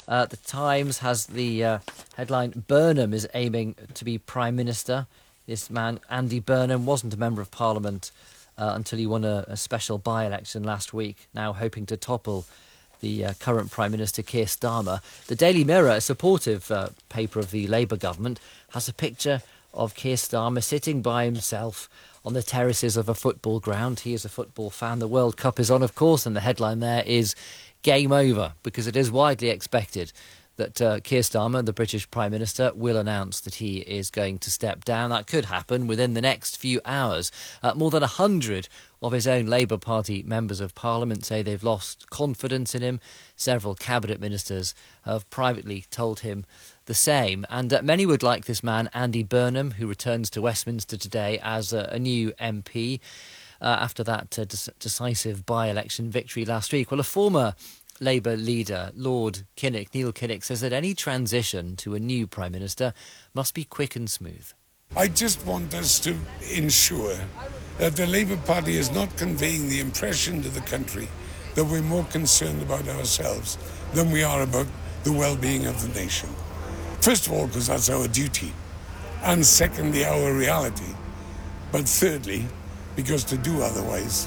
The Times has the headline, Burnham is aiming to be Prime Minister. This man, Andy Burnham, wasn't a Member of Parliament until he won a special by-election last week, now hoping to topple the current Prime Minister, Keir Starmer. The Daily Mirror, a supportive paper of the Labour government, has a picture of Keir Starmer sitting by himself on the terraces of a football ground. He is a football fan. The World Cup is on, of course, and the headline there is game over, because it is widely expected that Keir Starmer, the British Prime Minister, will announce that he is going to step down. That could happen within the next few hours. More than 100 of his own Labour Party members of Parliament say they've lost confidence in him. Several cabinet ministers have privately told him the same. And many would like this man, Andy Burnham, who returns to Westminster today as a new MP after that decisive by-election victory last week. Well, a former Labour leader, Lord Kinnock, Neil Kinnock, says that any transition to a new Prime Minister must be quick and smooth. I just want us to ensure that the Labour Party is not conveying the impression to the country that we're more concerned about ourselves than we are about the well-being of the nation. First of all, because that's our duty, and secondly, our reality. But thirdly, because to do otherwise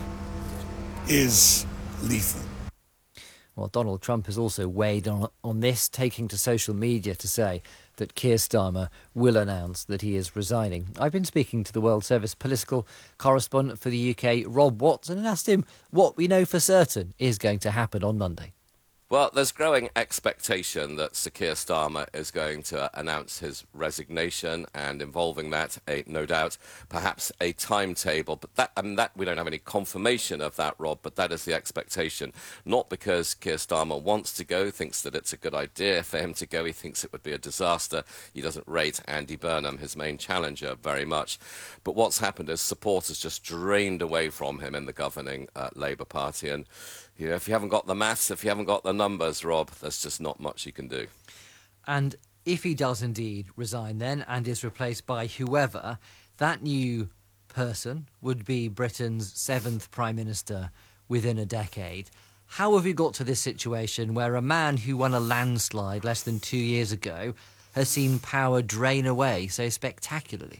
is lethal. Well, Donald Trump has also weighed on this, taking to social media to say that Keir Starmer will announce that he is resigning. I've been speaking to the World Service political correspondent for the UK, Rob Watson, and asked him what we know for certain is going to happen on Monday. Well, there's growing expectation that Sir Keir Starmer is going to announce his resignation, and involving that, no doubt, perhaps a timetable. But that we don't have any confirmation of that, Rob, but that is the expectation. Not because Keir Starmer wants to go, thinks that it's a good idea for him to go. He thinks it would be a disaster. He doesn't rate Andy Burnham, his main challenger, very much. But what's happened is support has just drained away from him in the governing Labour Party. And you know, if you haven't got the maths, if you haven't got the numbers, Rob, there's just not much you can do. And if he does indeed resign then and is replaced by whoever, that new person would be Britain's 7th Prime Minister within a decade. How have you got to this situation where a man who won a landslide less than 2 years ago has seen power drain away so spectacularly?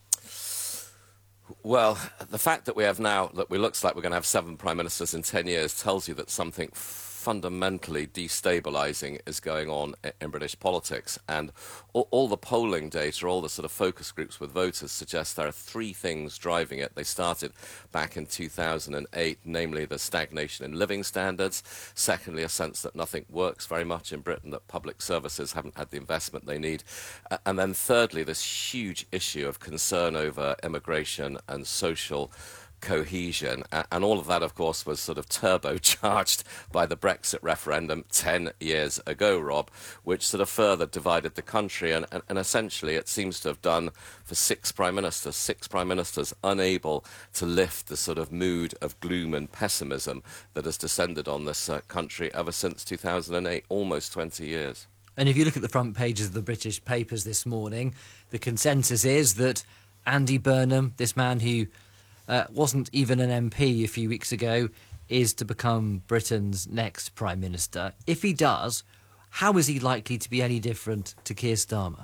Well, the fact that we have now, that it looks like we're going to have 7 prime ministers in 10 years tells you that something fundamentally destabilising is going on in British politics. And all the polling data, all the sort of focus groups with voters suggest there are 3 things driving it. They started back in 2008, namely the stagnation in living standards. Secondly, a sense that nothing works very much in Britain, that public services haven't had the investment they need. And then thirdly, this huge issue of concern over immigration and social cohesion, and all of that, of course, was sort of turbocharged by the Brexit referendum 10 years ago, Rob, which sort of further divided the country, and essentially it seems to have done for 6 prime ministers unable to lift the sort of mood of gloom and pessimism that has descended on this country ever since 2008, almost 20 years. And if you look at the front pages of the British papers this morning, the consensus is that Andy Burnham, this man who wasn't even an MP a few weeks ago, is to become Britain's next Prime Minister. If he does, how is he likely to be any different to Keir Starmer?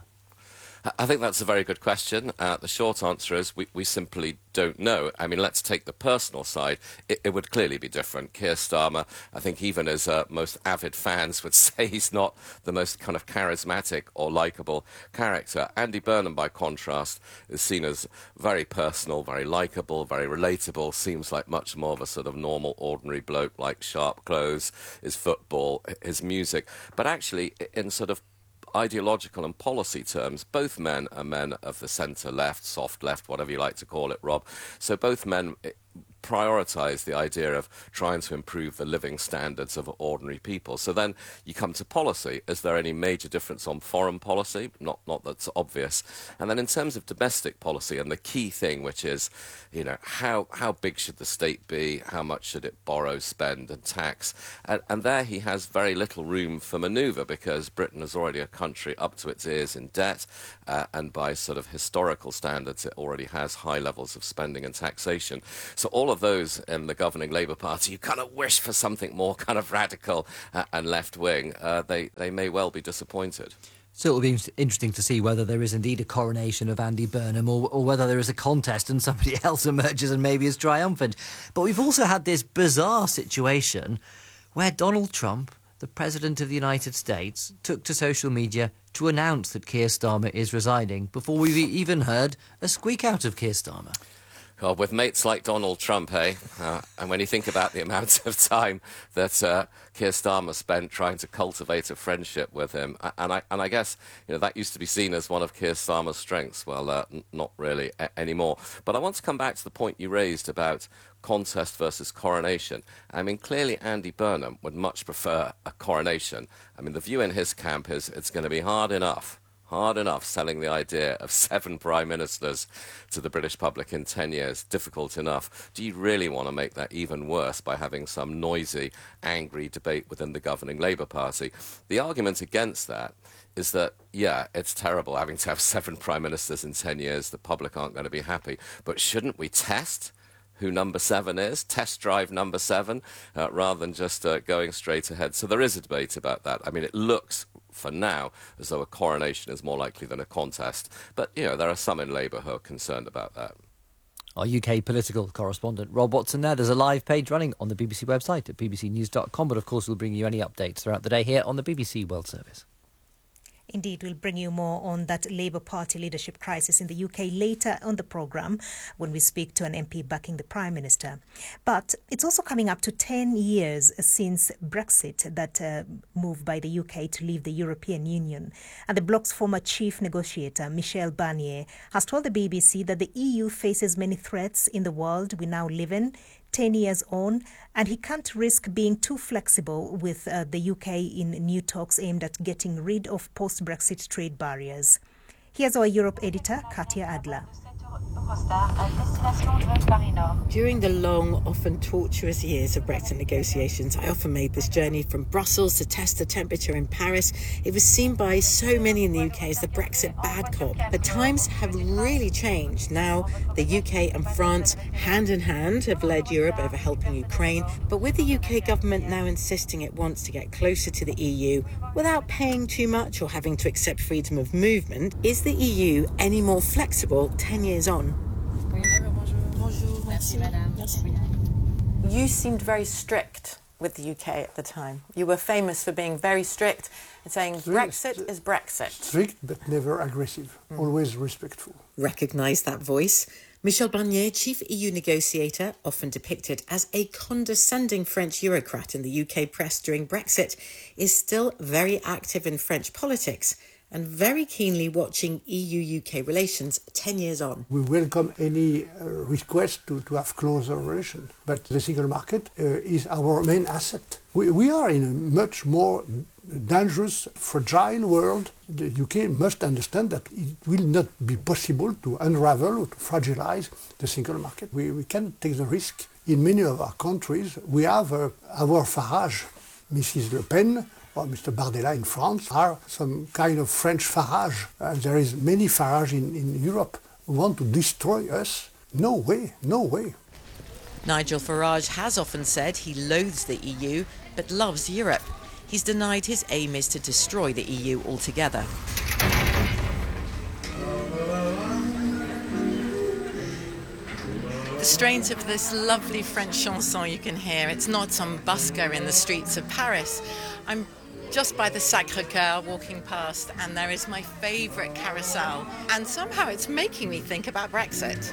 I think that's a very good question. The short answer is we simply don't know. I mean, let's take the personal side. It would clearly be different. Keir Starmer, I think even his most avid fans would say he's not the most kind of charismatic or likeable character. Andy Burnham, by contrast, is seen as very personal, very likeable, very relatable, seems like much more of a sort of normal, ordinary bloke, like sharp clothes, his football, his music. But actually, in sort of ideological and policy terms, both men are men of the centre-left, soft-left, whatever you like to call it, Rob. So both men prioritise the idea of trying to improve the living standards of ordinary people. So then you come to policy. Is there any major difference on foreign policy? Not that's obvious. And then in terms of domestic policy, and the key thing, which is, you know, how big should the state be? How much should it borrow, spend and tax? And there he has very little room for manoeuvre, because Britain is already a country up to its ears in debt, and by sort of historical standards it already has high levels of spending and taxation. So all of of those in the governing Labour Party who kind of wish for something more kind of radical and left-wing, they may well be disappointed. So it'll be interesting to see whether there is indeed a coronation of Andy Burnham or whether there is a contest and somebody else emerges and maybe is triumphant. But we've also had this bizarre situation where Donald Trump, the President of the United States, took to social media to announce that Keir Starmer is resigning before we've even heard a squeak out of Keir Starmer. God, with mates like Donald Trump, eh? And when you think about the amount of time that Keir Starmer spent trying to cultivate a friendship with him, and I guess that used to be seen as one of Keir Starmer's strengths. Well, not really anymore. But I want to come back to the point you raised about contest versus coronation. I mean, clearly Andy Burnham would much prefer a coronation. I mean, the view in his camp is it's going to be hard enough selling the idea of 7 prime ministers to the British public in 10 years. Difficult enough. Do you really want to make that even worse by having some noisy, angry debate within the governing Labour Party? The argument against that is that, yeah, it's terrible having to have 7 prime ministers in 10 years. The public aren't going to be happy. But shouldn't we test who number 7 is, test drive number 7, rather than just going straight ahead? So there is a debate about that. I mean, it looks, for now, as though a coronation is more likely than a contest. But, there are some in Labour who are concerned about that. Our UK political correspondent, Rob Watson there. There's a live page running on the BBC website at bbcnews.com, but of course we'll bring you any updates throughout the day here on the BBC World Service. Indeed, we'll bring you more on that Labour Party leadership crisis in the UK later on the programme when we speak to an MP backing the Prime Minister. But it's also coming up to 10 years since Brexit, that move by the UK to leave the European Union. And the bloc's former chief negotiator, Michel Barnier, has told the BBC that the EU faces many threats in the world we now live in, 10 years on, and he can't risk being too flexible with the UK in new talks aimed at getting rid of post-Brexit trade barriers. Here's our Europe editor, Katia Adler. During the long, often tortuous years of Brexit negotiations, I often made this journey from Brussels to test the temperature in Paris. It was seen by so many in the UK as the Brexit bad cop. But times have really changed. Now, the UK and France, hand in hand, have led Europe over helping Ukraine. But with the UK government now insisting it wants to get closer to the EU without paying too much or having to accept freedom of movement, is the EU any more flexible 10 years on? You seemed very strict with the UK at the time. You were famous for being very strict and saying Brexit is Brexit. Strict but never aggressive, always respectful. Recognise that voice. Michel Barnier, chief EU negotiator, often depicted as a condescending French Eurocrat in the UK press during Brexit, is still very active in French politics and very keenly watching EU-UK relations 10 years on. We welcome any request to have closer relations, but the single market is our main asset. We are in a much more dangerous, fragile world. The UK must understand that it will not be possible to unravel or to fragilize the single market. We can take the risk. In many of our countries, we have our Farage, Mrs. Le Pen, or Mr. Bardella in France, are some kind of French Farage. There is many Farage in Europe who want to destroy us. No way, no way. Nigel Farage has often said he loathes the EU, but loves Europe. He's denied his aim is to destroy the EU altogether. The strains of this lovely French chanson you can hear. It's not some busker in the streets of Paris. I'm just by the Sacré-Cœur walking past, and there is my favourite carousel. And somehow it's making me think about Brexit.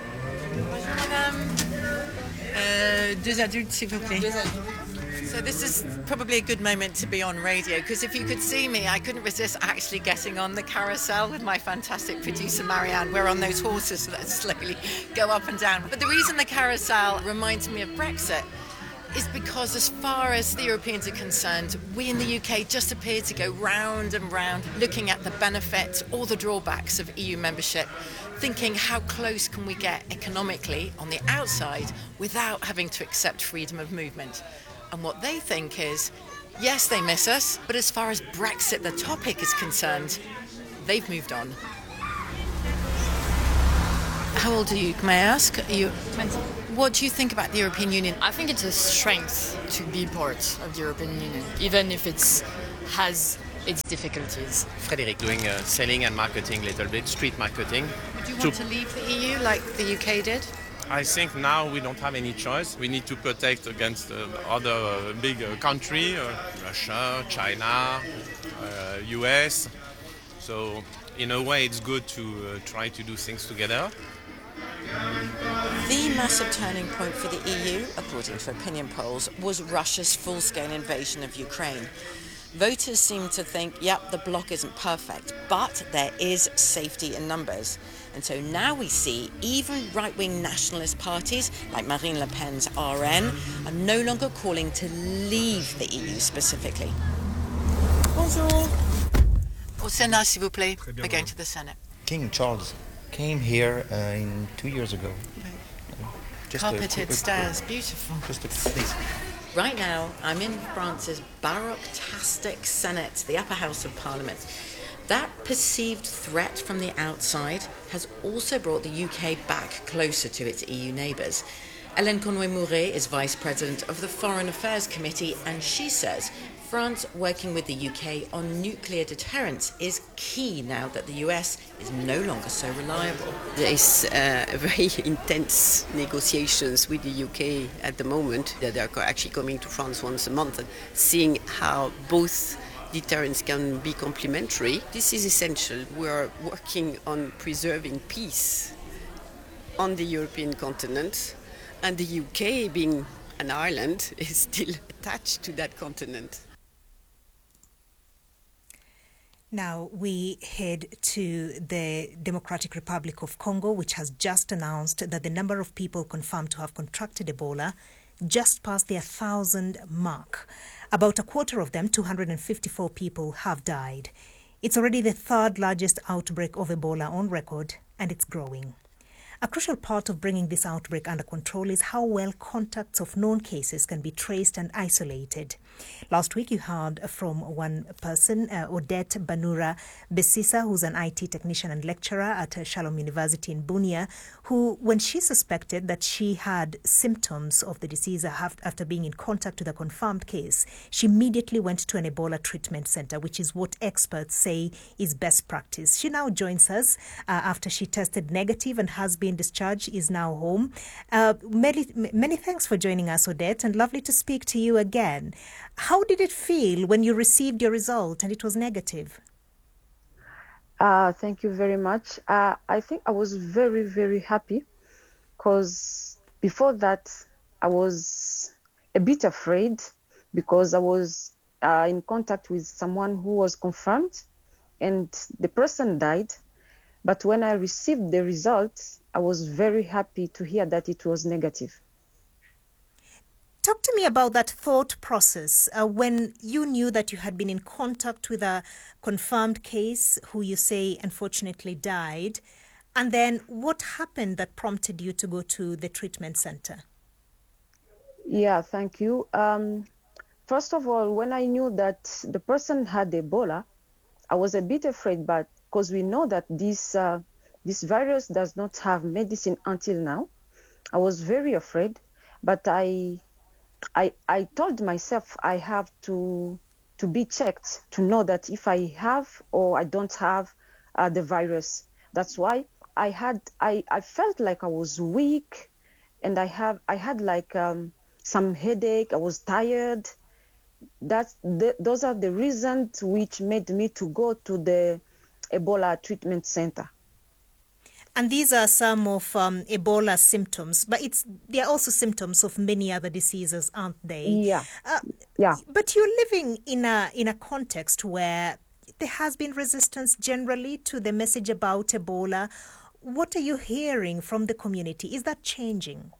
Deux adultes, s'il vous plaît. So this is probably a good moment to be on radio, because if you could see me, I couldn't resist actually getting on the carousel with my fantastic producer Marianne. We're on those horses that slowly go up and down. But the reason the carousel reminds me of Brexit is because as far as the Europeans are concerned, we in the UK just appear to go round and round looking at the benefits or the drawbacks of EU membership, thinking how close can we get economically on the outside without having to accept freedom of movement. And what they think is, yes, they miss us, but as far as Brexit, the topic, is concerned, they've moved on. How old are you, may I ask? Are you 20? What do you think about the European Union? I think it's a strength to be part of the European Union, even if it has its difficulties. Frédéric, doing selling and marketing a little bit, street marketing. Would you want to leave the EU like the UK did? I think now we don't have any choice. We need to protect against other big countries, Russia, China, US. So in a way it's good to try to do things together. The massive turning point for the EU, according to opinion polls, was Russia's full-scale invasion of Ukraine. Voters seem to think, yep, the bloc isn't perfect, but there is safety in numbers. And so now we see even right-wing nationalist parties, like Marine Le Pen's RN, are no longer calling to leave the EU specifically. Bonjour. Au Sénat, s'il vous plaît. We're going to the Senate. King Charles came here 2 years ago. Carpeted stairs, beautiful. Please. Right now, I'm in France's baroque-tastic Senate, the upper house of Parliament. That perceived threat from the outside has also brought the UK back closer to its EU neighbours. Hélène Conway-Mouret is Vice President of the Foreign Affairs Committee, and she says France working with the UK on nuclear deterrence is key now that the US is no longer so reliable. There is very intense negotiations with the UK at the moment. They are actually coming to France once a month and seeing how both deterrence can be complementary. This is essential. We are working on preserving peace on the European continent, and the UK, being an island, is still attached to that continent. Now we head to the Democratic Republic of Congo, which has just announced that the number of people confirmed to have contracted Ebola just passed the 1,000 mark. About a quarter of them, 254 people, have died. It's already the third largest outbreak of Ebola on record, and it's growing. A crucial part of bringing this outbreak under control is how well contacts of known cases can be traced and isolated. Last week, you heard from one person, Odette Banura Besisa, who's an IT technician and lecturer at Shalom University in Bunia, who, when she suspected that she had symptoms of the disease after being in contact with a confirmed case, she immediately went to an Ebola treatment center, which is what experts say is best practice. She now joins us after she tested negative and has been discharged, is now home. Many thanks for joining us, Odette, and lovely to speak to you again. How did it feel when you received your result and it was negative? Thank you very much. I think I was very, very happy because before that I was a bit afraid because I was in contact with someone who was confirmed and the person died. But when I received the results, I was very happy to hear that it was negative. Talk to me about that thought process when you knew that you had been in contact with a confirmed case who you say unfortunately died, and then what happened that prompted you to go to the treatment center? Yeah, thank you. First of all, when I knew that the person had Ebola, I was a bit afraid, but because we know that this virus does not have medicine until now, I was very afraid, but I told myself I have to be checked to know that if I have or I don't have the virus. That's why I felt like I was weak, and I had like some headache. I was tired. Those are the reasons which made me to go to the Ebola treatment center. And these are some of Ebola symptoms, but they are also symptoms of many other diseases, aren't they? Yeah. Yeah. But you're living in a context where there has been resistance generally to the message about Ebola. What are you hearing from the community? Is that changing?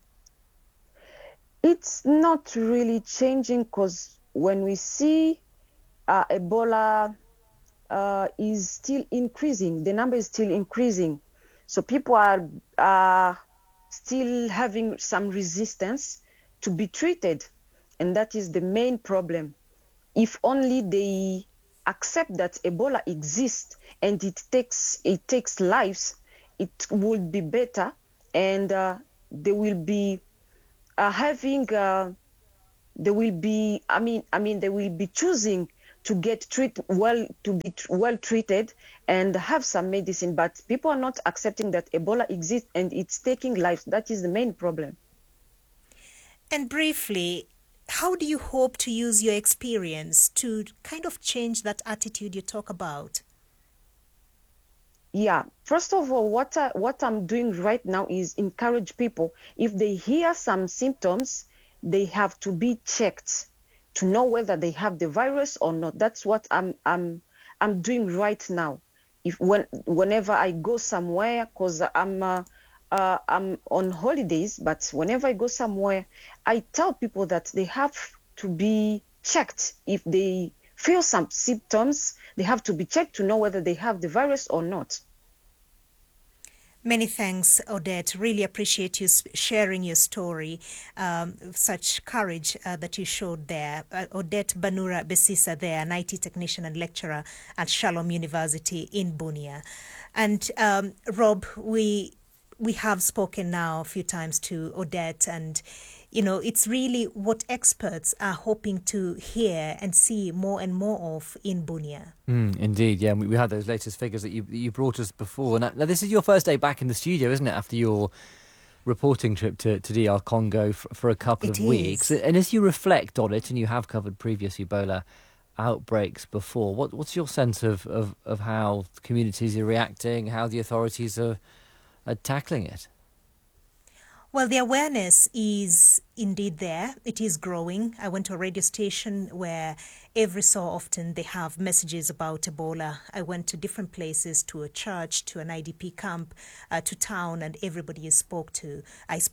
It's not really changing because when we see Ebola is still increasing, the number is still increasing. So people are still having some resistance to be treated. And that is the main problem. If only they accept that Ebola exists and it takes lives, it would be better, and there will be having they will be they will be choosing to get well treated and have some medicine, but people are not accepting that Ebola exists and it's taking lives. That is the main problem. And briefly, how do you hope to use your experience to kind of change that attitude you talk about? Yeah, first of all, what I'm doing right now is encourage people. If they hear some symptoms, they have to be checked to know whether they have the virus or not. That's what I'm doing right now. Whenever I go somewhere, because I'm on holidays, but whenever I go somewhere, I tell people that they have to be checked. If they feel some symptoms, they have to be checked to know whether they have the virus or not. Many thanks, Odette. Really appreciate you sharing your story. Such courage that you showed there. Odette Banura Besisa there, an IT technician and lecturer at Shalom University in Bunia. And Rob, we have spoken now a few times to Odette, and it's really what experts are hoping to hear and see more and more of in Bunia. Indeed, yeah. We had those latest figures that you brought us before. Now, this is your first day back in the studio, isn't it, after your reporting trip to DR Congo for a couple of weeks? And as you reflect on it, and you have covered previous Ebola outbreaks before, what's your sense of how the communities are reacting, how the authorities are tackling it? Well, the awareness is indeed there. It is growing. I went to a radio station where every so often they have messages about Ebola. I went to different places, to a church, to an IDP camp, to town, and everybody I spoke to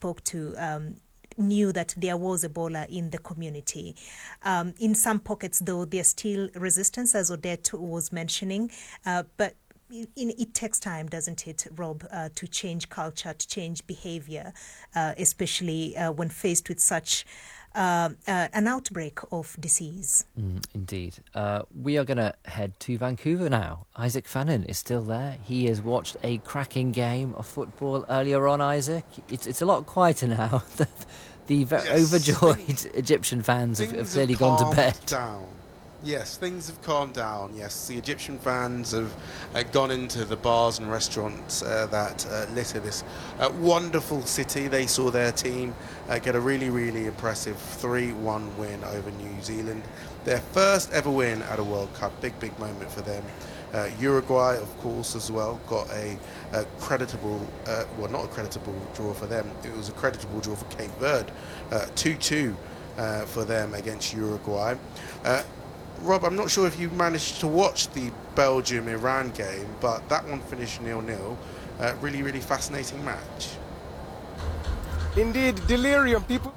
knew that there was Ebola in the community. In some pockets, though, there's still resistance, as Odette was mentioning, but it takes time, doesn't it, Rob, to change culture, to change behavior, especially when faced with such an outbreak of disease. Indeed. We are going to head to Vancouver now. Isaac Fannin is still there. He has watched a cracking game of football earlier on, Isaac. It's a lot quieter now. The overjoyed Egyptian fans have clearly gone to bed. Yes, things have calmed down. Yes, the Egyptian fans have gone into the bars and restaurants that litter this wonderful city. They saw their team get a really, really impressive 3-1 win over New Zealand. Their first ever win at a World Cup. Big moment for them. Uruguay, of course, as well, got a creditable, not a creditable draw for them. It was a creditable draw for Cape Verde. 2-2 for them against Uruguay. Rob, I'm not sure if you managed to watch the Belgium-Iran game, but that one finished 0-0. Really, really fascinating match. Indeed, delirium, people.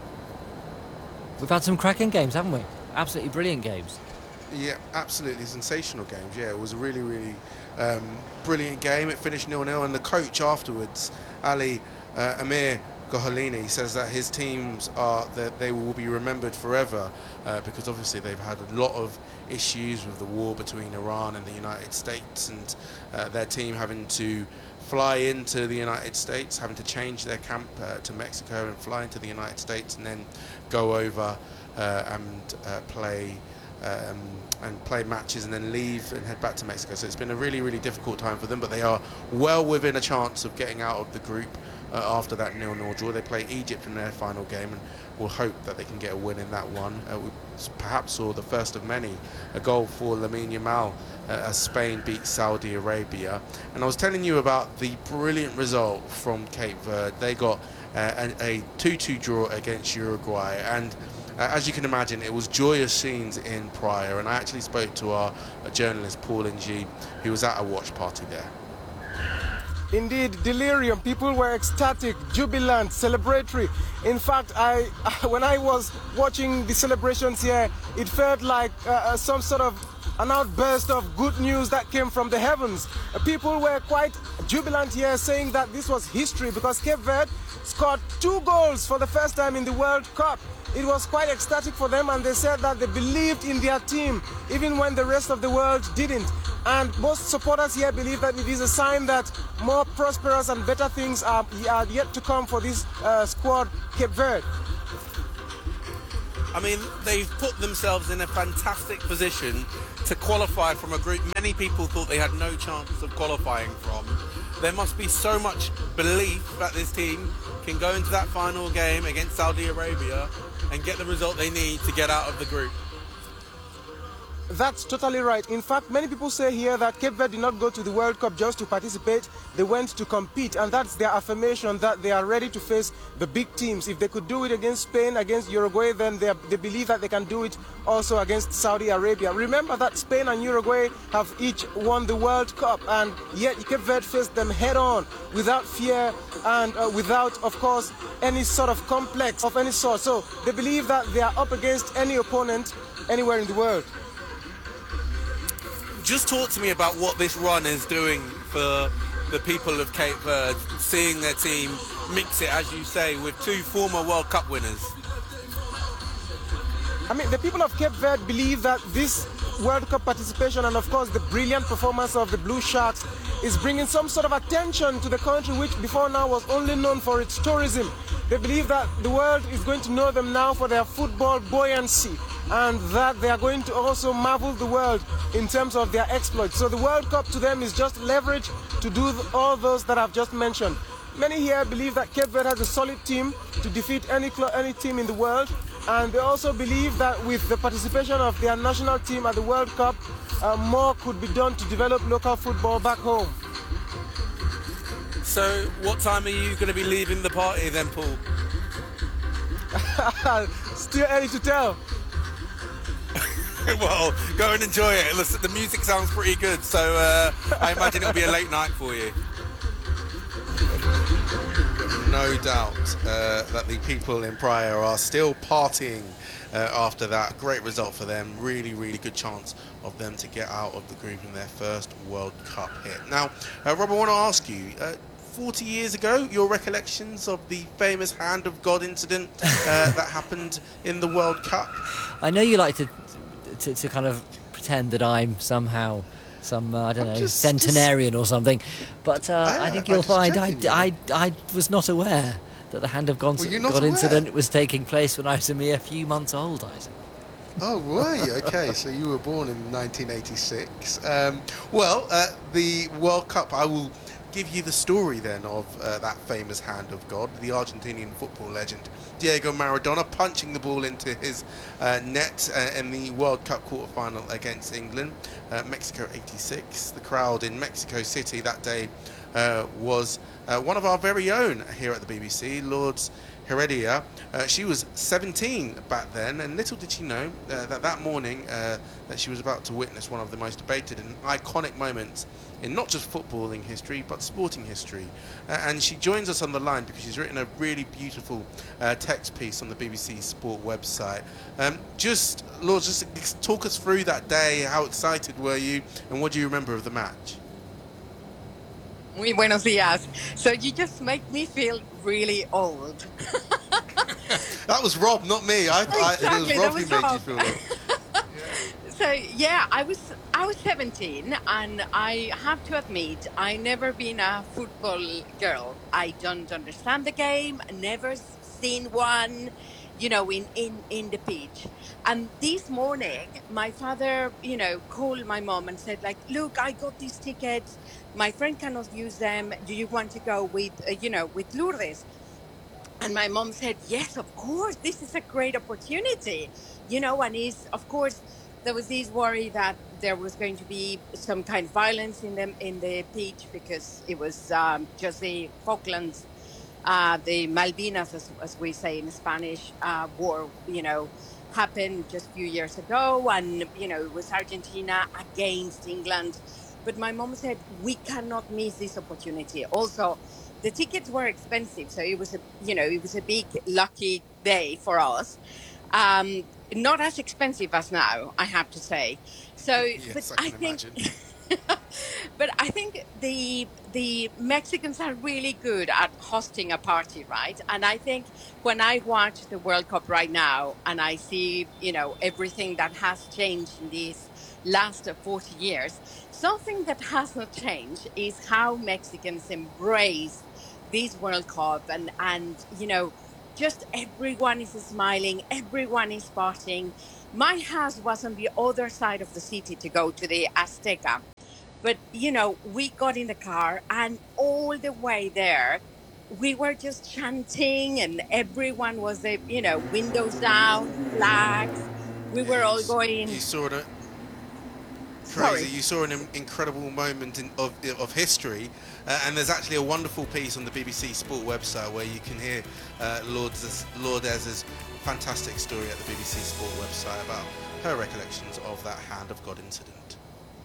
We've had some cracking games, haven't we? Absolutely brilliant games. Yeah, absolutely sensational games. Yeah, it was a really, really brilliant game. It finished 0-0, and the coach afterwards, Ali Amir Gohalini, says that his teams they will be remembered forever because obviously they've had a lot of issues with the war between Iran and the United States, and their team having to fly into the United States, having to change their camp to Mexico and fly into the United States and then go over and play matches and then leave and head back to Mexico. So it's been a really, really difficult time for them, but they are well within a chance of getting out of the group after that 0-0 draw. They play Egypt in their final game, and we'll hope that they can get a win in that one. We perhaps saw the first of many, a goal for Lamine Yamal as Spain beat Saudi Arabia. And I was telling you about the brilliant result from Cape Verde. They got a 2-2 draw against Uruguay, and as you can imagine, it was joyous scenes in Praia, and I actually spoke to our journalist Paul Ng, who was at a watch party there. Indeed, delirium. People were ecstatic, jubilant, celebratory. In fact, when I was watching the celebrations here, it felt like some sort of an outburst of good news that came from the heavens. People were quite jubilant here, saying that this was history because Cape Verde scored 2 goals for the first time in the World Cup. It was quite ecstatic for them, and they said that they believed in their team even when the rest of the world didn't. And most supporters here believe that it is a sign that more prosperous and better things are yet to come for this squad, Cape Verde. I mean, they've put themselves in a fantastic position to qualify from a group many people thought they had no chance of qualifying from. There must be so much belief that this team can go into that final game against Saudi Arabia and get the result they need to get out of the group. That's totally right. In fact, many people say here that Cape Verde did not go to the World Cup just to participate. They went to compete, and that's their affirmation that they are ready to face the big teams. If they could do it against Spain, against Uruguay, then they believe that they can do it also against Saudi Arabia. Remember that Spain and Uruguay have each won the World Cup, and yet Cape Verde faced them head-on without fear and without, of course, any sort of complex of any sort. So they believe that they are up against any opponent anywhere in the world. Just talk to me about what this run is doing for the people of Cape Verde, seeing their team mix it, as you say, with two former World Cup winners. I mean, the people of Cape Verde believe that this World Cup participation and, of course, the brilliant performance of the Blue Sharks is bringing some sort of attention to the country, which before now was only known for its tourism. They believe that the world is going to know them now for their football buoyancy, and that they are going to also marvel the world in terms of their exploits. So the World Cup to them is just leverage to do all those that I've just mentioned. Many here believe that Cape Verde has a solid team to defeat any team in the world, and they also believe that with the participation of their national team at the World Cup, more could be done to develop local football back home. So what time are you going to be leaving the party then, Paul? Still early to tell. Well, go and enjoy it. Listen, the music sounds pretty good, so I imagine it'll be a late night for you. No doubt that the people in Praia are still partying after that. Great result for them. Really, really good chance of them to get out of the group in their first World Cup hit. Now, Rob, I want to ask you, 40 years ago, your recollections of the famous Hand of God incident that happened in the World Cup? I know you like to kind of pretend that I'm somehow some I don't know, centenarian or something, but I think you'll find I was not aware that the Hand of God incident was taking place when I was a mere few months old, Isaac. Oh, were you? Okay, so you were born in 1986. The World Cup, I will give you the story then of that famous Hand of God, the Argentinian football legend Diego Maradona punching the ball into his net in the World Cup quarter-final against England, Mexico 86. The crowd in Mexico City that day was one of our very own here at the BBC, Lourdes Heredia. She was 17 back then, and little did she know that morning that she was about to witness one of the most debated and iconic moments in not just footballing history, but sporting history. And she joins us on the line because she's written a really beautiful text piece on the BBC Sport website. Lourdes, just talk us through that day. How excited were you, and what do you remember of the match? Muy buenos días. So you just make me feel really old. That was Rob, not me. Exactly, it was Rob who made you feel old. So yeah, I was 17, and I have to admit I never been a football girl. I don't understand the game, never seen one, in the pitch. And this morning, my father, called my mom and said, like, look, I got these tickets. My friend cannot use them. Do you want to go with Lourdes? And my mom said, yes, of course. This is a great opportunity. And of course, there was this worry that there was going to be some kind of violence in the pitch because it was just the Falklands, the Malvinas, as we say in Spanish, war, happened just a few years ago, and it was Argentina against England. But my mom said we cannot miss this opportunity. Also, the tickets were expensive, so it was a big lucky day for us. Not as expensive as now, I have to say. So, yes, but I think the Mexicans are really good at hosting a party, right? And I think when I watch the World Cup right now and I see, everything that has changed in these last 40 years. Something that has not changed is how Mexicans embrace this World Cup, and you know, just everyone is smiling, everyone is partying. My house was on the other side of the city to go to the Azteca. But, you know, we got in the car and all the way there, we were just chanting and everyone was, windows down, flags. We were all going... You saw it. Sorry. Crazy. You saw an incredible moment of history, and there's actually a wonderful piece on the BBC Sport website where you can hear Lourdes's fantastic story at the BBC Sport website about her recollections of that Hand of God incident.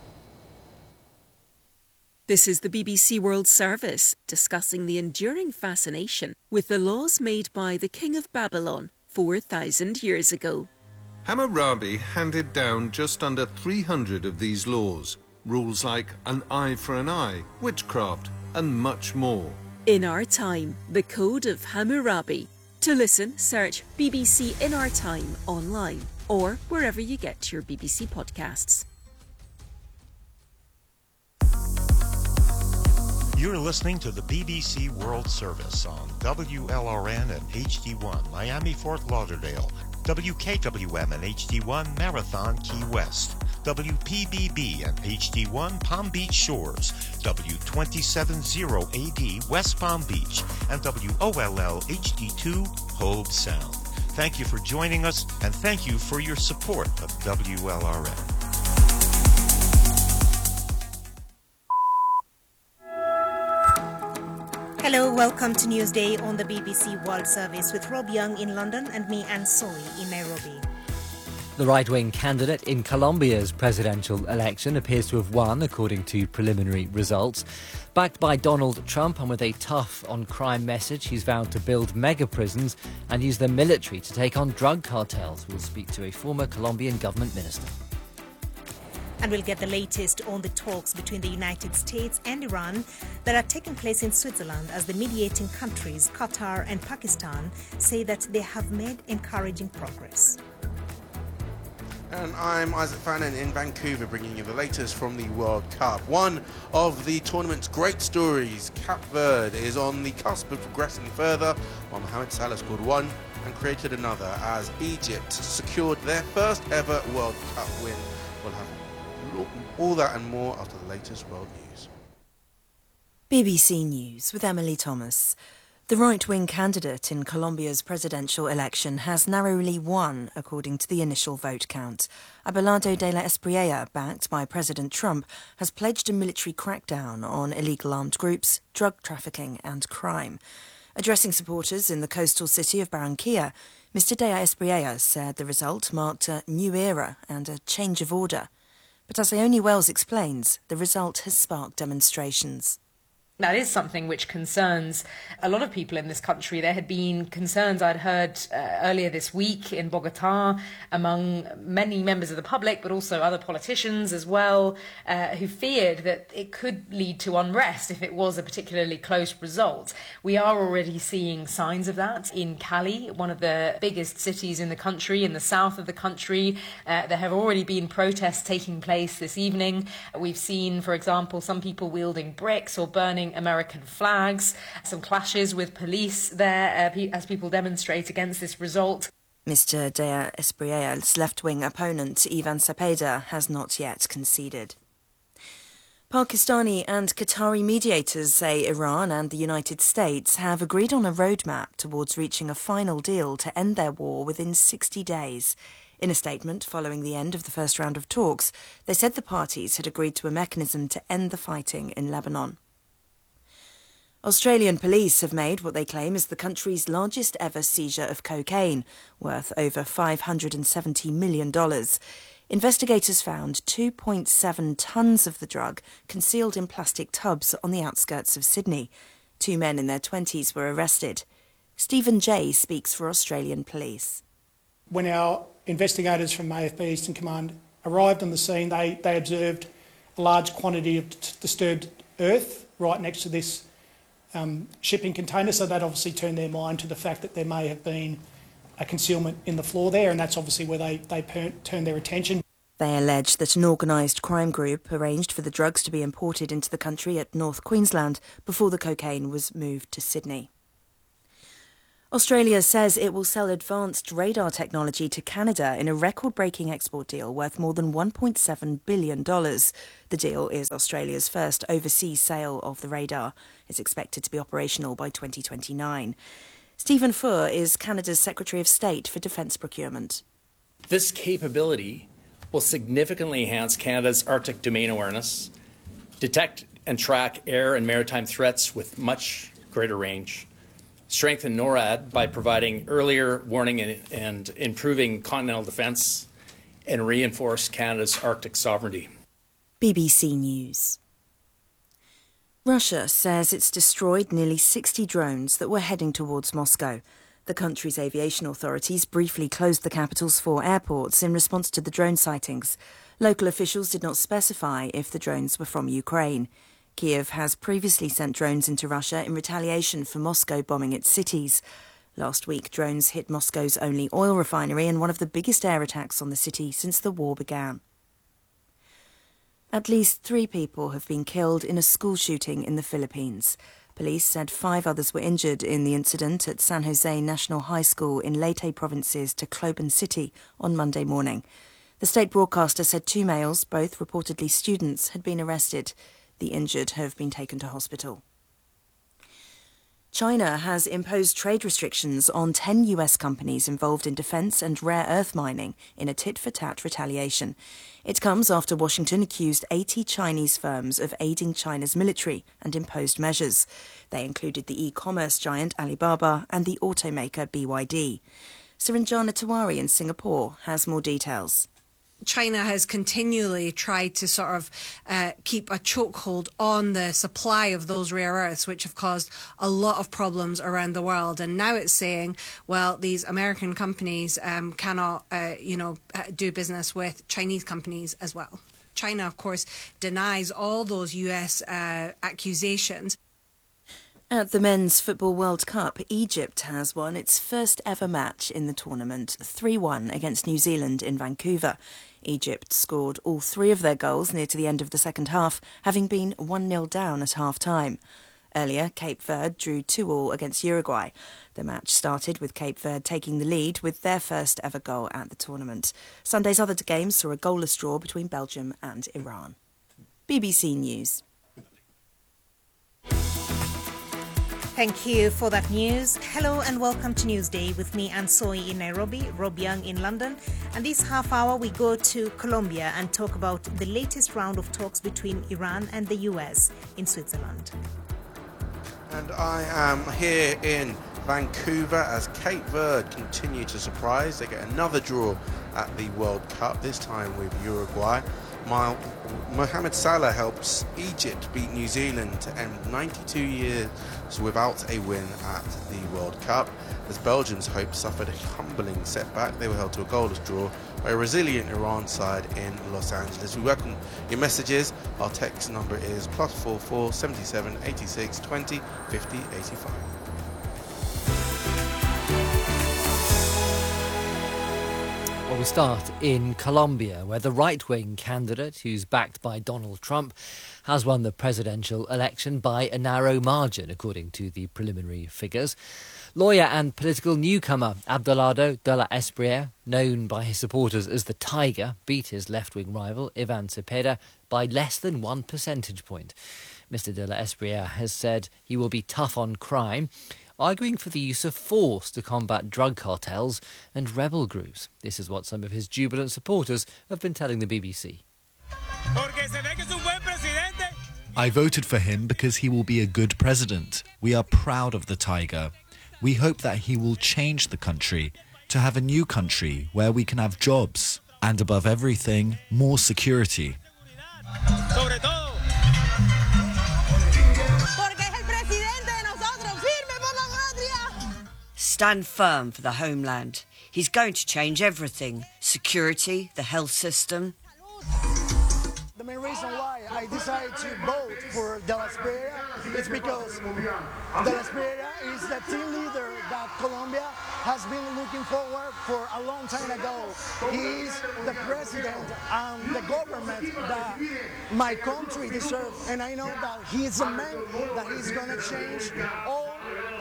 This is the BBC World Service, discussing the enduring fascination with the laws made by the King of Babylon 4,000 years ago. Hammurabi handed down just under 300 of these laws, rules like an eye for an eye, witchcraft, and much more. In Our Time, the Code of Hammurabi. To listen, search BBC In Our Time online or wherever you get your BBC podcasts. You're listening to the BBC World Service on WLRN and HD1 Miami Fort Lauderdale, WKWM and HD1 Marathon Key West, WPBB and HD1 Palm Beach Shores, W270AD West Palm Beach, and WOLL HD2 Hobe Sound. Thank you for joining us, and thank you for your support of WLRN. Hello, welcome to Newsday on the BBC World Service with Rob Young in London and me, Anne Soy, in Nairobi. The right-wing candidate in Colombia's presidential election appears to have won, according to preliminary results. Backed by Donald Trump and with a tough on-crime message, he's vowed to build mega-prisons and use the military to take on drug cartels. We'll speak to a former Colombian government minister. And we'll get the latest on the talks between the United States and Iran that are taking place in Switzerland as the mediating countries, Qatar and Pakistan, say that they have made encouraging progress. And I'm Isaac Fannin in Vancouver, bringing you the latest from the World Cup. One of the tournament's great stories, Cape Verde, is on the cusp of progressing further, while Mohamed Salah scored one and created another as Egypt secured their first ever World Cup win. We'll have all that and more after the latest world news. BBC News with Emily Thomas. The right-wing candidate in Colombia's presidential election has narrowly won, according to the initial vote count. Abelardo de la Espriella, backed by President Trump, has pledged a military crackdown on illegal armed groups, drug trafficking and crime. Addressing supporters in the coastal city of Barranquilla, Mr de la Espriella said the result marked a new era and a change of order. But as Ione Wells explains, the result has sparked demonstrations. That is something which concerns a lot of people in this country. There had been concerns I'd heard earlier this week in Bogotá among many members of the public, but also other politicians as well, who feared that it could lead to unrest if it was a particularly close result. We are already seeing signs of that in Cali, one of the biggest cities in the country, in the south of the country. There have already been protests taking place this evening. We've seen, for example, some people wielding bricks or burning American flags, some clashes with police there as people demonstrate against this result. Mr de la Espriella's left-wing opponent, Ivan Cepeda, has not yet conceded. Pakistani and Qatari mediators say Iran and the United States have agreed on a roadmap towards reaching a final deal to end their war within 60 days. In a statement following the end of the first round of talks, they said the parties had agreed to a mechanism to end the fighting in Lebanon. Australian police have made what they claim is the country's largest ever seizure of cocaine, worth over $570 million. Investigators found 2.7 tonnes of the drug concealed in plastic tubs on the outskirts of Sydney. 2 men in their 20s were arrested. Stephen Jay speaks for Australian police. When our investigators from AFB Eastern Command arrived on the scene, they observed a large quantity of disturbed earth right next to this shipping container, so that obviously turned their mind to the fact that there may have been a concealment in the floor there, and that's obviously where they turned their attention. They allege that an organised crime group arranged for the drugs to be imported into the country at North Queensland before the cocaine was moved to Sydney. Australia says it will sell advanced radar technology to Canada in a record-breaking export deal worth more than $1.7 billion. The deal is Australia's first overseas sale of the radar. It's expected to be operational by 2029. Stephen Fuhr is Canada's Secretary of State for Defence Procurement. This capability will significantly enhance Canada's Arctic domain awareness, detect and track air and maritime threats with much greater range, strengthen NORAD by providing earlier warning and improving continental defence, and reinforce Canada's Arctic sovereignty. BBC News. Russia says it's destroyed nearly 60 drones that were heading towards Moscow. The country's aviation authorities briefly closed the capital's 4 airports in response to the drone sightings. Local officials did not specify if the drones were from Ukraine. Kiev has previously sent drones into Russia in retaliation for Moscow bombing its cities. Last week, drones hit Moscow's only oil refinery and one of the biggest air attacks on the city since the war began. At least 3 people have been killed in a school shooting in the Philippines. Police said 5 others were injured in the incident at San Jose National High School in Leyte province's Tacloban City on Monday morning. The state broadcaster said 2 males, both reportedly students, had been arrested. The injured have been taken to hospital. China has imposed trade restrictions on 10 US companies involved in defence and rare earth mining in a tit-for-tat retaliation. It comes after Washington accused 80 Chinese firms of aiding China's military and imposed measures. They included the e-commerce giant Alibaba and the automaker BYD. Saranjana Tewari in Singapore has more details. China has continually tried to sort of keep a chokehold on the supply of those rare earths, which have caused a lot of problems around the world. And now it's saying, well, these American companies cannot, do business with Chinese companies as well. China, of course, denies all those US accusations. At the Men's Football World Cup, Egypt has won its first ever match in the tournament, 3-1 against New Zealand in Vancouver. Egypt scored all 3 of their goals near to the end of the second half, having been 1-0 down at half-time. Earlier, Cape Verde drew 2-2 against Uruguay. The match started with Cape Verde taking the lead with their first ever goal at the tournament. Sunday's other games saw a goalless draw between Belgium and Iran. BBC News. Thank you for that news. Hello and welcome to Newsday with me, Anne Soy in Nairobi, Rob Young in London. And this half hour we go to Colombia and talk about the latest round of talks between Iran and the US in Switzerland. And I am here in Vancouver as Cape Verde continue to surprise. They get another draw at the World Cup, this time with Uruguay. Mohamed Salah helps Egypt beat New Zealand to end 92 years without a win at the World Cup. As Belgium's hopes suffered a humbling setback, they were held to a goalless draw by a resilient Iran side in Los Angeles. We welcome your messages. Our text number is +44 77 86 20 50 85. Well, we start in Colombia, where the right-wing candidate, who's backed by Donald Trump, has won the presidential election by a narrow margin, according to the preliminary figures. Lawyer and political newcomer Abelardo de la Espriella, known by his supporters as the Tiger, beat his left-wing rival Ivan Cepeda by less than 1 percentage point. Mr. de la Espriella has said he will be tough on crime, arguing for the use of force to combat drug cartels and rebel groups. This is what some of his jubilant supporters have been telling the BBC. I voted for him because he will be a good president. We are proud of the Tiger. We hope that he will change the country to have a new country where we can have jobs and, above everything, more security. Stand firm for the homeland. He's going to change everything. Security, the health system. The main reason why I decided to vote for De La Espriella, it's because De La Espriella is the team leader that Colombia has been looking forward for a long time ago. He is the president and the government that my country deserves, and I know that he is the man that is going to change all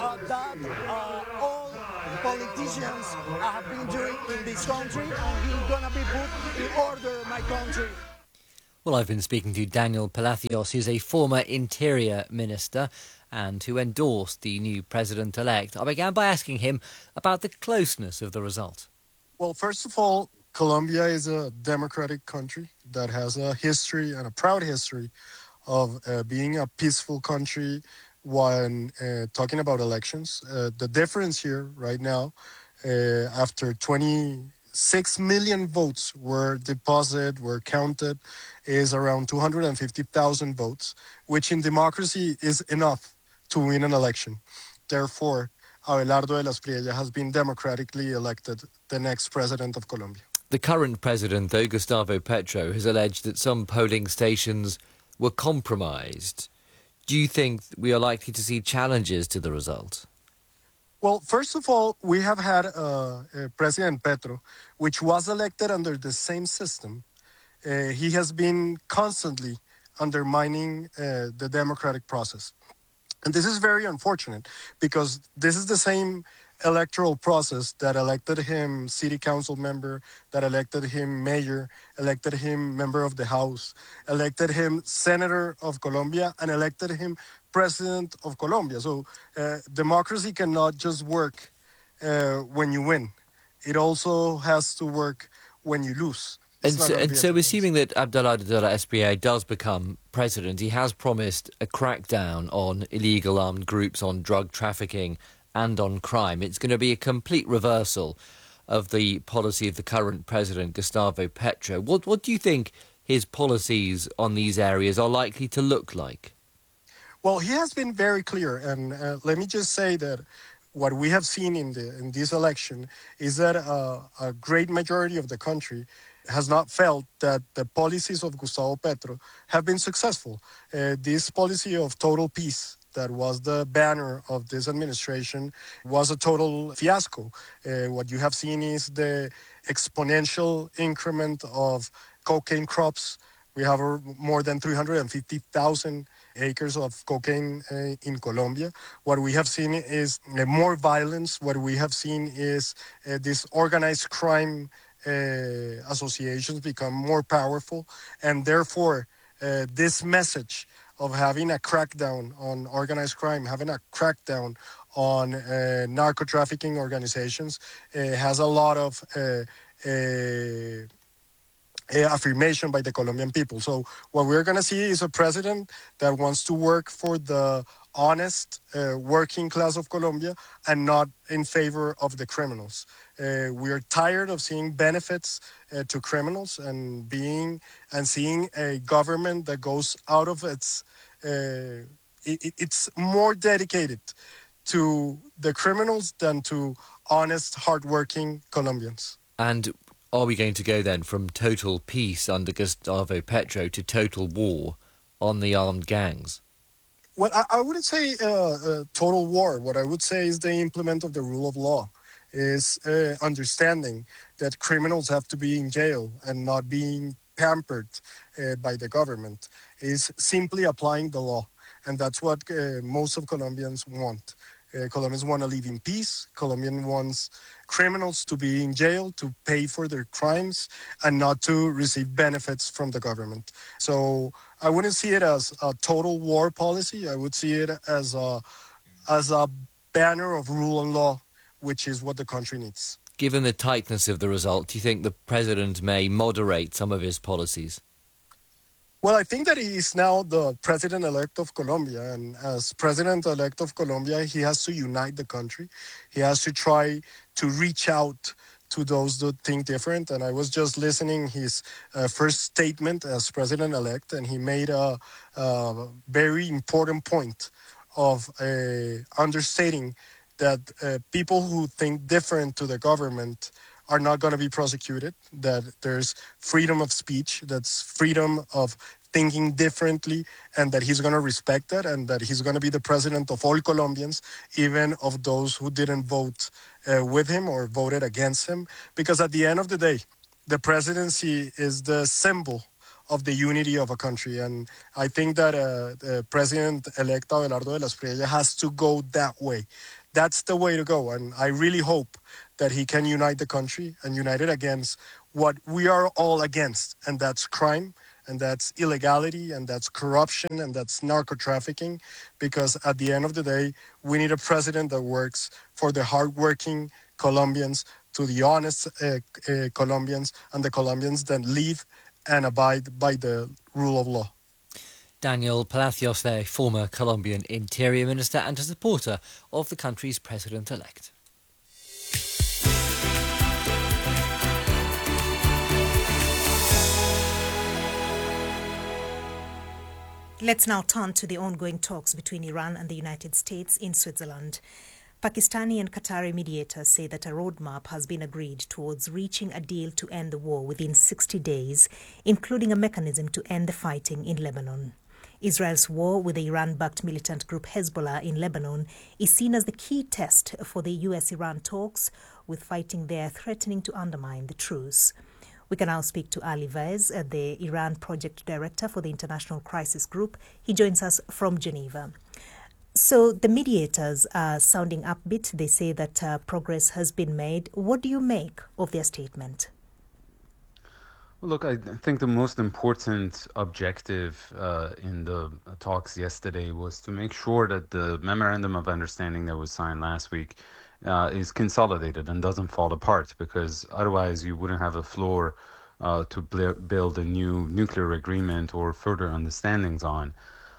all politicians have been doing in this country, and he's going to be put in order my country. Well, I've been speaking to Daniel Palacios, who's a former Interior Minister and who endorsed the new president-elect. I began by asking him about the closeness of the result. Well, first of all, Colombia is a democratic country that has a history and a proud history of being a peaceful country when talking about elections. The difference here right now, after 26 million votes were deposited, were counted, is around 250,000 votes, which in democracy is enough to win an election. Therefore, Abelardo de la Espriella has been democratically elected the next president of Colombia. The current president, though, Gustavo Petro, has alleged that some polling stations were compromised. Do you think we are likely to see challenges to the result? Well, first of all, we have had President Petro, which was elected under the same system. He has been constantly undermining the democratic process. And this is very unfortunate because this is the same electoral process that elected him city council member, that elected him mayor, elected him member of the House, elected him senator of Colombia, and elected him president of Colombia. So democracy cannot just work when you win. It also has to work when you lose. And so assuming that Abelardo de la Espriella does become president, he has promised a crackdown on illegal armed groups, on drug trafficking and on crime. It's going to be a complete reversal of the policy of the current president, Gustavo Petro. What do you think his policies on these areas are likely to look like? Well, he has been very clear, and let me just say that what we have seen in this election is that a great majority of the country has not felt that the policies of Gustavo Petro have been successful. This policy of total peace that was the banner of this administration was a total fiasco. What you have seen is the exponential increment of cocaine crops. We have more than 350,000 acres of cocaine in Colombia. What we have seen is more violence. What we have seen is this organized crime associations become more powerful, and therefore this message of having a crackdown on organized crime, having a crackdown on narco-trafficking organizations has a lot of affirmation by the Colombian people. So what we're going to see is a president that wants to work for the honest working class of Colombia and not in favor of the criminals. We are tired of seeing benefits to criminals and seeing a government that goes out of it's more dedicated to the criminals than to honest, hardworking Colombians. And are we going to go then from total peace under Gustavo Petro to total war on the armed gangs? Well, I wouldn't say total war. What I would say is the implement of the rule of law, is understanding that criminals have to be in jail and not being pampered by the government, is simply applying the law. And that's what most of Colombians want. Colombians want to live in peace. Colombian wants criminals to be in jail, to pay for their crimes, and not to receive benefits from the government. So I wouldn't see it as a total war policy. I would see it as a banner of rule and law, which is what the country needs. Given the tightness of the result, do you think the president may moderate some of his policies? Well, I think that he is now the president-elect of Colombia, and as president-elect of Colombia, he has to unite the country. He has to try to reach out to those that think different. And I was just listening his first statement as president-elect, and he made a very important point of understating that people who think different to the government are not going to be prosecuted, that there's freedom of speech, that's freedom of thinking differently, and that he's going to respect that, and that he's going to be the president of all Colombians, even of those who didn't vote with him or voted against him. Because at the end of the day, the presidency is the symbol of the unity of a country. And I think that President-elect Abelardo de la Espriella has to go that way. That's the way to go. And I really hope that he can unite the country and unite it against what we are all against. And that's crime, and that's illegality, and that's corruption, and that's narco-trafficking. Because at the end of the day, we need a president that works for the hardworking Colombians, to the honest Colombians, and the Colombians that live and abide by the rule of law. Daniel Palacios there, former Colombian Interior Minister and a supporter of the country's president-elect. Let's now turn to the ongoing talks between Iran and the United States in Switzerland. Pakistani and Qatari mediators say that a roadmap has been agreed towards reaching a deal to end the war within 60 days, including a mechanism to end the fighting in Lebanon. Israel's war with the Iran-backed militant group Hezbollah in Lebanon is seen as the key test for the US-Iran talks, with fighting there threatening to undermine the truce. We can now speak to Ali Vez, the Iran project director for the International Crisis Group. He joins us from Geneva. So the mediators are sounding upbeat. They say that progress has been made. What do you make of their statement? Well, look, I think the most important objective in the talks yesterday was to make sure that the memorandum of understanding that was signed last week is consolidated and doesn't fall apart, because otherwise you wouldn't have a floor to build a new nuclear agreement or further understandings on.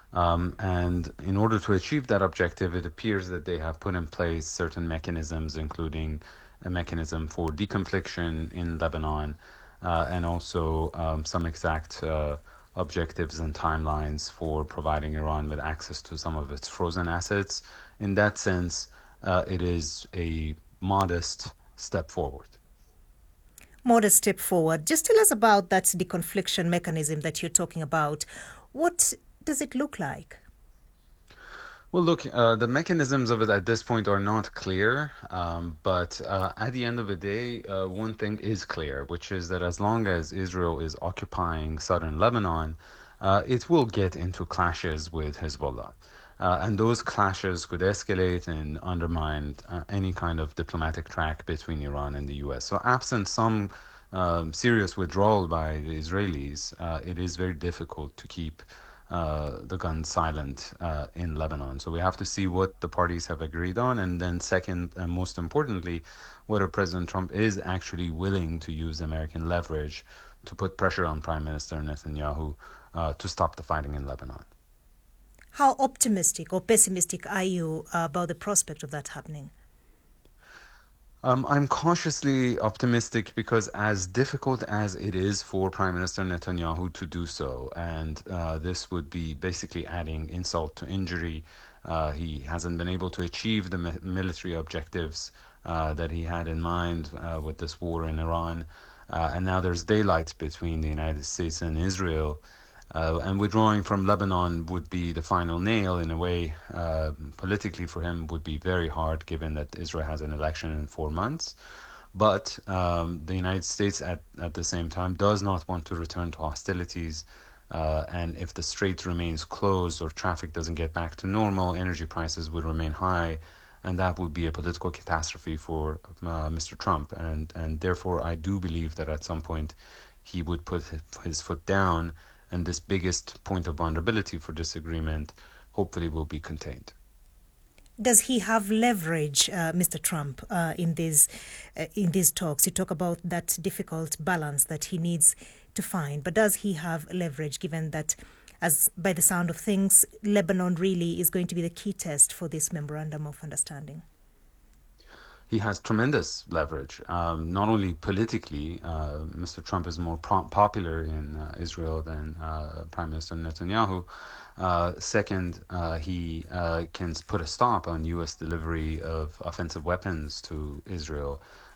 And in order to achieve that objective, it appears that they have put in place certain mechanisms, including a mechanism for deconfliction in Lebanon, and also some exact objectives and timelines for providing Iran with access to some of its frozen assets. In that sense, it is a modest step forward. Modest step forward. Just tell us about that deconfliction mechanism that you're talking about. What does it look like? Well, look, the mechanisms of it at this point are not clear, but at the end of the day, one thing is clear, which is that as long as Israel is occupying southern Lebanon, it will get into clashes with Hezbollah. And those clashes could escalate and undermine any kind of diplomatic track between Iran and the US. So absent some serious withdrawal by the Israelis, it is very difficult to keep the guns silent in Lebanon. So we have to see what the parties have agreed on, and then second, and most importantly, whether President Trump is actually willing to use American leverage to put pressure on Prime Minister Netanyahu to stop the fighting in Lebanon. How optimistic or pessimistic are you about the prospect of that happening? I'm cautiously optimistic, because as difficult as it is for Prime Minister Netanyahu to do so, and this would be basically adding insult to injury, he hasn't been able to achieve the military objectives that he had in mind with this war in Iran, and now there's daylight between the United States and Israel. And withdrawing from Lebanon would be the final nail in a way. Politically for him would be very hard, given that Israel has an election in 4 months. But the United States at the same time does not want to return to hostilities. And if the strait remains closed or traffic doesn't get back to normal, energy prices would remain high. And that would be a political catastrophe for Mr. Trump. And therefore, I do believe that at some point he would put his foot down, and this biggest point of vulnerability for disagreement hopefully will be contained. Does he have leverage, Mr. Trump, in these talks? You talk about that difficult balance that he needs to find, but does he have leverage, given that, as by the sound of things, Lebanon really is going to be the key test for this memorandum of understanding? He has tremendous leverage, not only politically. Mr. Trump is more popular in Israel than Prime Minister Netanyahu. Second, he can put a stop on U.S. delivery of offensive weapons to Israel.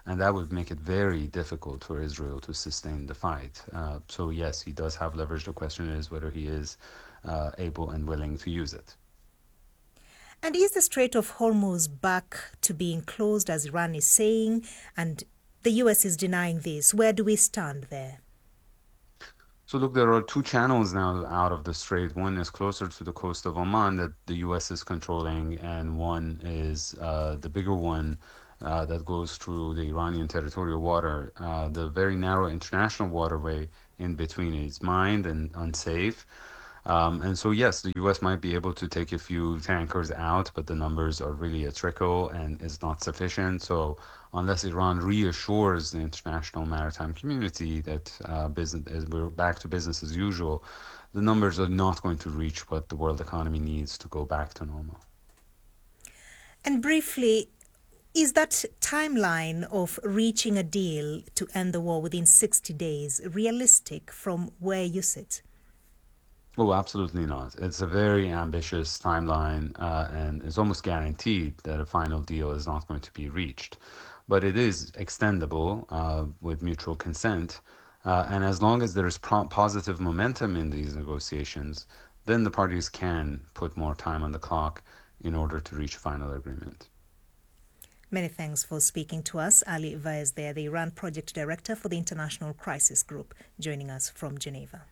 and that would make it very difficult for Israel to sustain the fight. So yes, he does have leverage. The question is whether he is able and willing to use it. And is the Strait of Hormuz back to being closed, as Iran is saying, and the US is denying this? Where do we stand there? So look, there are two channels now out of the strait. One is closer to the coast of Oman that the US is controlling, and one is the bigger one that goes through the Iranian territorial water. The very narrow international waterway in between is mined and unsafe. And so, yes, the U.S. might be able to take a few tankers out, but the numbers are really a trickle and is not sufficient. So unless Iran reassures the international maritime community that we're back to business as usual, the numbers are not going to reach what the world economy needs to go back to normal. And briefly, is that timeline of reaching a deal to end the war within 60 days realistic from where you sit? Oh, absolutely not. It's a very ambitious timeline, and it's almost guaranteed that a final deal is not going to be reached. But it is extendable with mutual consent, and as long as there is positive momentum in these negotiations, then the parties can put more time on the clock in order to reach a final agreement. Many thanks for speaking to us. Ali Vaez there, the Iran Project Director for the International Crisis Group, joining us from Geneva.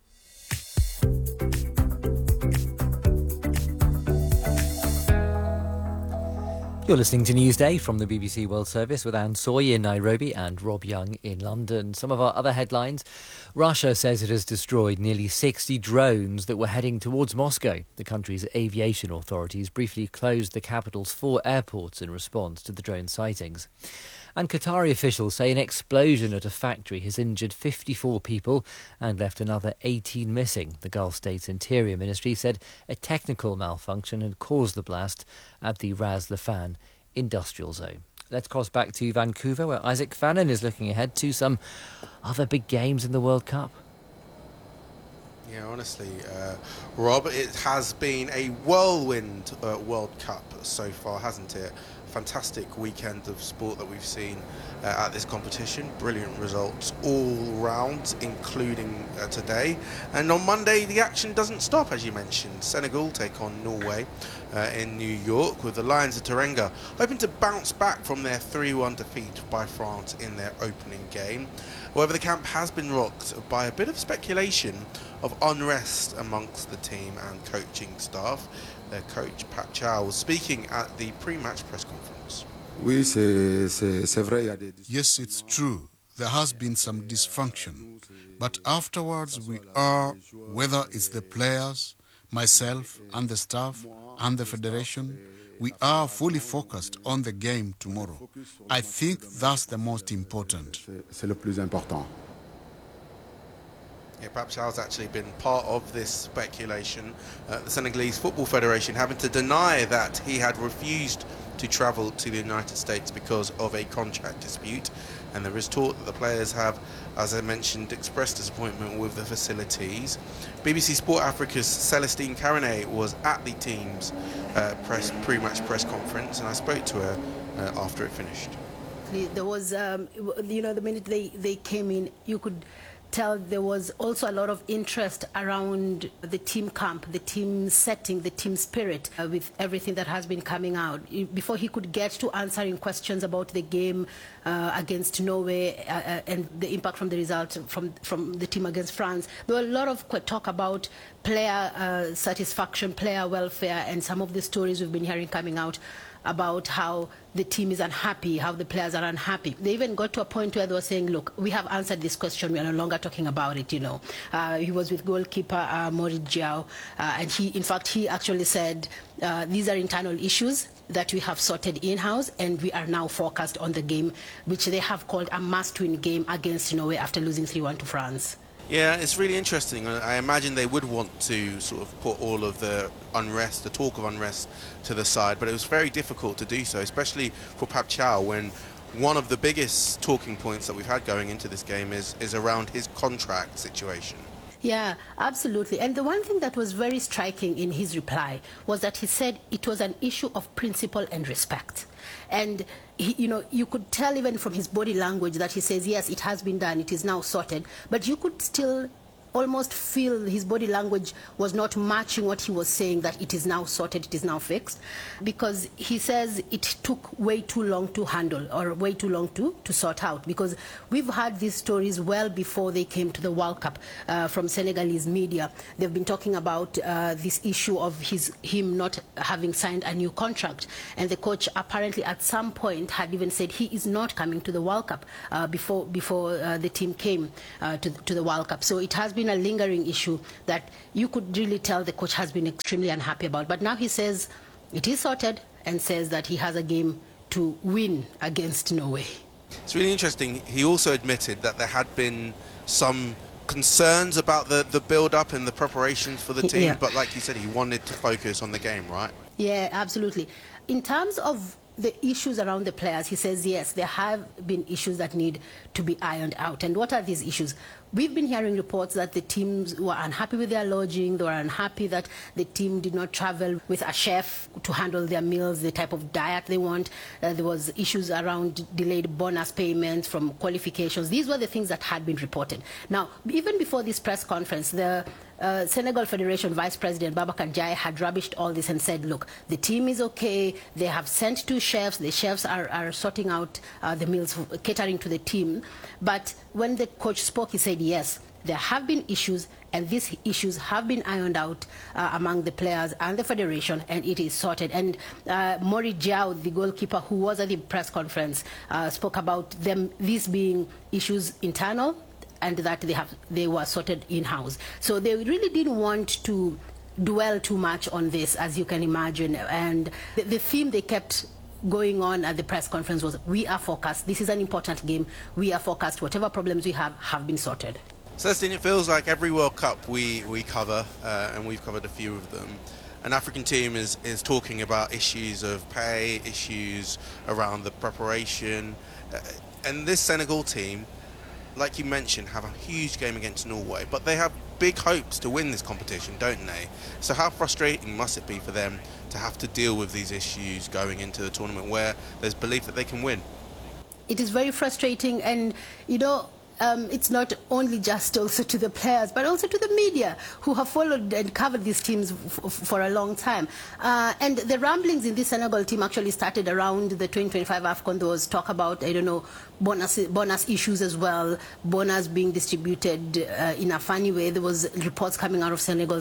You're listening to Newsday from the BBC World Service with Anne Soy in Nairobi and Rob Young in London. Some of our other headlines. Russia says it has destroyed nearly 60 drones that were heading towards Moscow. The country's aviation authorities briefly closed the capital's 4 airports in response to the drone sightings. And Qatari officials say an explosion at a factory has injured 54 people and left another 18 missing. The Gulf State's Interior Ministry said a technical malfunction had caused the blast at the Ras Laffan industrial zone. Let's cross back to Vancouver, where Isaac Fannin is looking ahead to some other big games in the World Cup. Yeah, honestly, Rob, it has been a whirlwind World Cup so far, hasn't it? Fantastic weekend of sport that we've seen at this competition. Brilliant results all round, including today. And on Monday, the action doesn't stop, as you mentioned. Senegal take on Norway in New York, with the Lions of Teranga hoping to bounce back from their 3-1 defeat by France in their opening game. However, the camp has been rocked by a bit of speculation of unrest amongst the team and coaching staff. Their coach, Pat Chow, was speaking at the pre-match press conference. Yes, it's true. There has been some dysfunction. But afterwards, we are, whether it's the players, myself and the staff and the federation, we are fully focused on the game tomorrow. I think that's the most important. Yeah, Pap Chow's actually been part of this speculation. The Senegalese Football Federation having to deny that he had refused to travel to the United States because of a contract dispute. And there is talk that the players have, as I mentioned, expressed disappointment with the facilities. BBC Sport Africa's Celestine Carone was at the team's pre-match press conference, and I spoke to her after it finished. There was, the minute they came in, you could tell there was also a lot of interest around the team camp, the team setting, the team spirit with everything that has been coming out. Before he could get to answering questions about the game against Norway and the impact from the result from the team against France, there were a lot of talk about player satisfaction, player welfare, and some of the stories we've been hearing coming out about how the team is unhappy, how the players are unhappy. They even got to a point where they were saying, look, we have answered this question, we are no longer talking about it, He was with goalkeeper Maurice Diaw, and he actually said, these are internal issues that we have sorted in-house, and we are now focused on the game, which they have called a must-win game against Norway after losing 3-1 to France. Yeah, it's really interesting. I imagine they would want to sort of put all of the unrest, the talk of unrest, to the side, but it was very difficult to do so, especially for Pap Chow, when one of the biggest talking points that we've had going into this game is around his contract situation. Yeah, absolutely. And the one thing that was very striking in his reply was that he said it was an issue of principle and respect. And, you could tell even from his body language that he says, yes, it has been done, it is now sorted. But you could still almost feel his body language was not matching what he was saying, that it is now sorted, it is now fixed, because he says it took way too long to handle, or way too long to sort out, because we've had these stories well before they came to the World Cup from Senegalese media. They've been talking about this issue of him not having signed a new contract, and the coach apparently at some point had even said he is not coming to the World Cup before the team came to the World Cup. So it has been a lingering issue that you could really tell the coach has been extremely unhappy about. But now he says it is sorted, and says that he has a game to win against Norway. It's really interesting. He also admitted that there had been some concerns about the build-up and the preparations for the team, Yeah. but like you said, he wanted to focus on the game, right? Yeah, absolutely. In terms of the issues around the players, he says, yes, there have been issues that need to be ironed out. And what are these issues? We've been hearing reports that the teams were unhappy with their lodging, they were unhappy that the team did not travel with a chef to handle their meals, the type of diet they want. There was issues around delayed bonus payments from qualifications. These were the things that had been reported. Now, even before this press conference, the Senegal Federation Vice President Babacar Ndiaye had rubbished all this and said, look, the team is okay, they have sent 2 chefs, the chefs are sorting out the meals, catering to the team. But when the coach spoke, he said, yes, there have been issues, and these issues have been ironed out among the players and the federation, and it is sorted. And Mori Diaw, the goalkeeper who was at the press conference, spoke about these being issues internal, and that they were sorted in-house. So they really didn't want to dwell too much on this, as you can imagine. And the theme they kept going on at the press conference was, we are focused, this is an important game, we are focused, whatever problems we have been sorted. Celestine, it feels like every World Cup we cover, and we've covered a few of them, an African team is talking about issues of pay, issues around the preparation, and this Senegal team, like you mentioned, have a huge game against Norway, but they have big hopes to win this competition, don't they? So how frustrating must it be for them to have to deal with these issues going into the tournament where there's belief that they can win? It is very frustrating, and it's not only just also to the players, but also to the media who have followed and covered these teams for a long time. And the ramblings in this Senegal team actually started around the 2025 AFCON. There was talk about, bonus issues as well, bonus being distributed in a funny way. There was reports coming out of Senegal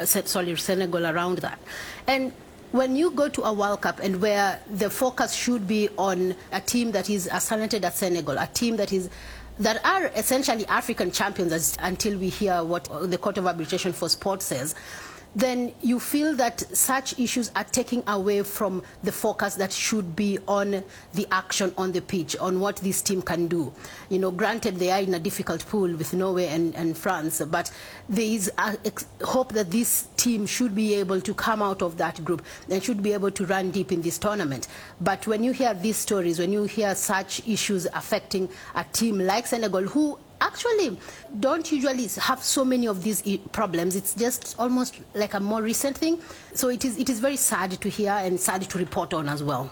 around that. And when you go to a World Cup and where the focus should be on a team that is as talented as Senegal, a team that are essentially African champions until we hear what the Court of Arbitration for Sport says, then you feel that such issues are taking away from the focus that should be on the action on the pitch, on what this team can do. Granted, they are in a difficult pool with Norway and France, but there is a hope that this team should be able to come out of that group and should be able to run deep in this tournament. But when you hear these stories, when you hear such issues affecting a team like Senegal, who actually don't usually have so many of these problems, it's just almost like a more recent thing. So it is very sad to hear and sad to report on as well.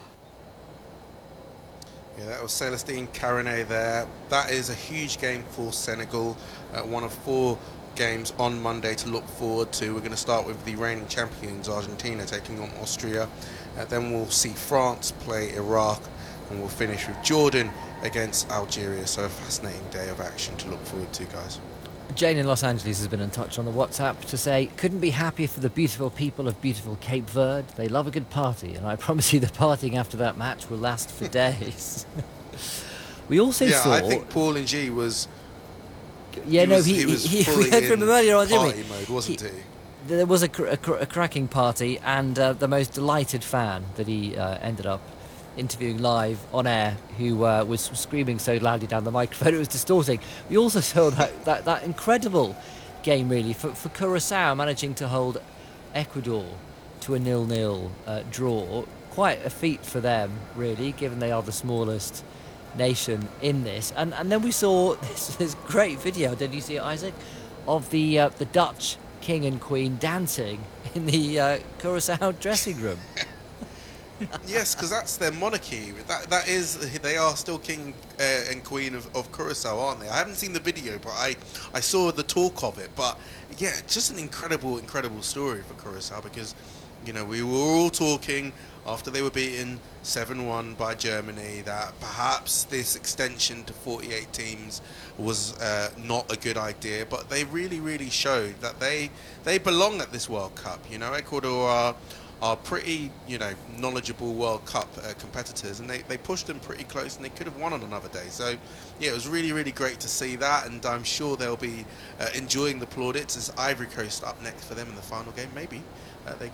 Yeah, that was Celestine Carine there. That is a huge game for Senegal, one of 4 games on Monday to look forward to. We're going to start with the reigning champions Argentina taking on Austria, then we'll see France play Iraq, and we'll finish with Jordan against Algeria. So a fascinating day of action to look forward to, guys. Jane in Los Angeles has been in touch on the WhatsApp to say, couldn't be happier for the beautiful people of beautiful Cape Verde. They love a good party, and I promise you the partying after that match will last for days. We also saw... I think Paul Ng was... Yeah, he we heard from him earlier on, didn't we? Party mode, wasn't he? There was a cracking party, and the most delighted fan that he ended up interviewing live on air, who was screaming so loudly down the microphone it was distorting. We also saw that incredible game, really, for Curaçao managing to hold Ecuador to a 0-0 draw. Quite a feat for them, really, given they are the smallest nation in this. And then we saw this great video, did you see it, Isaac, of the Dutch king and queen dancing in the Curacao dressing room. Yes, because that's their monarchy. That is, they are still king and queen of Curacao, aren't they? I haven't seen the video, but I saw the talk of it. But yeah, just an incredible story for Curacao, because we were all talking after they were beaten 7-1 by Germany that perhaps this extension to 48 teams was not a good idea, but they really showed that they belong at this World Cup. Ecuador are pretty, knowledgeable World Cup competitors, and they pushed them pretty close, and they could have won on another day. So, yeah, it was really great to see that, and I'm sure they'll be enjoying the plaudits as Ivory Coast up next for them in the final game. Maybe they